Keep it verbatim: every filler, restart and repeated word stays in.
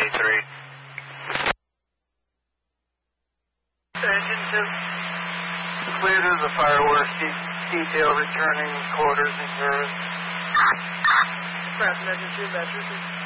three. Engine two. Clear to the fireworks de- detail returning quarters and service. Craft engine two, metric.